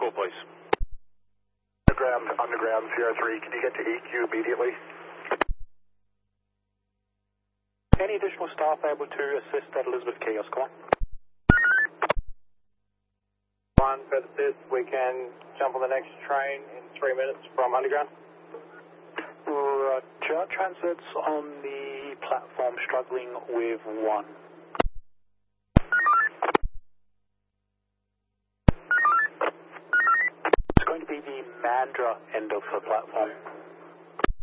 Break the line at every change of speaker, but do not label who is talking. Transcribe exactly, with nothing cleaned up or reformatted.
control, please.
Underground, underground, Sierra three, can you get to E Q immediately?
Any additional staff able to assist at Elizabeth Key, Oscar?
One, further assist, we can jump on the next train in three minutes from underground.
Roger, transits on the platform struggling with one. It's going to be the Mandra end of the platform.